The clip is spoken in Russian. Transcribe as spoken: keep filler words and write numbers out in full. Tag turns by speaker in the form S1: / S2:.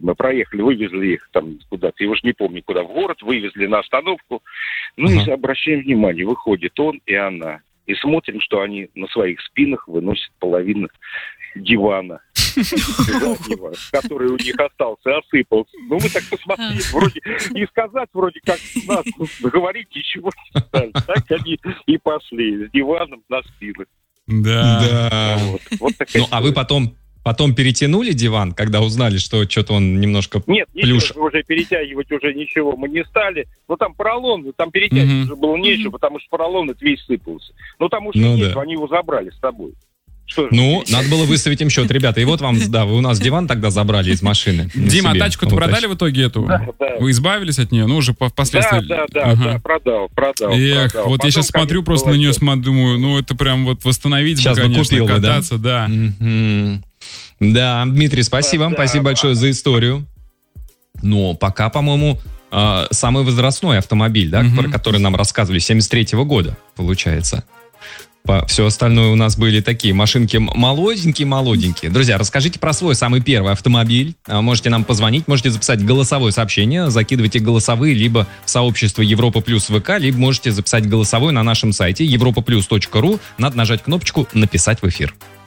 S1: Мы проехали, вывезли их там куда-то, я уже не помню куда, в город, вывезли на остановку. Ну uh-huh. и обращаем внимание, выходит он и она. И смотрим, что они на своих спинах выносят половину дивана, который у них остался, осыпался. Ну, мы так посмотрели, вроде, и сказать вроде как нас договорить ничего не стали. Так они и пошли с диваном на спинах.
S2: Да.
S1: Вот. Вот такая
S3: ну, а вы потом, потом перетянули диван, когда узнали, что что-то он немножко
S1: Нет,
S3: плюш...
S1: ничего, уже перетягивать уже ничего мы не стали. Ну, там поролон, там перетягивать
S2: Мгм.
S1: уже было нечего, потому что поролон это весь сыпался. Ну, там уже
S3: Ну,
S1: нет,
S3: да.
S1: они его забрали с собой. Что же
S3: Ну,
S1: теперь?
S3: надо было выставить им счет. Ребята, и вот вам, да, вы у нас диван тогда забрали из машины. на
S2: Дима, а
S3: себе.
S2: тачку-то
S3: Вот,
S2: продали в итоге эту?
S1: Да, да.
S2: Вы избавились от нее? Ну, уже по-
S1: Да,
S2: впоследствии...
S1: да, да,
S2: Ага.
S1: да, продал, продал.
S2: Эх,
S1: продал.
S2: вот
S1: Потом,
S2: я сейчас смотрю
S1: конечно,
S2: просто на
S1: была
S2: нее,
S1: всё.
S2: смотрю, думаю, ну, это прям вот восстановить
S3: Сейчас
S2: бы,
S3: бы
S2: конечно,
S3: купил бы, да?
S2: кататься, да.
S3: Мгм. Да, Дмитрий, спасибо.
S1: Да,
S3: Спасибо
S1: да.
S3: большое за историю. Но пока, по-моему, а, самый возрастной автомобиль, да,
S2: Мгм.
S3: про который нам рассказывали, семьдесят третьего года, получается. По- Все остальное у нас были такие машинки молоденькие-молоденькие. Друзья, расскажите про свой самый первый автомобиль. А, Можете нам позвонить, можете записать голосовое сообщение, закидывайте голосовые либо в сообщество Европа Плюс ВК, либо можете записать голосовой на нашем сайте европа плюс точка ру. Надо нажать кнопочку «Написать в эфир».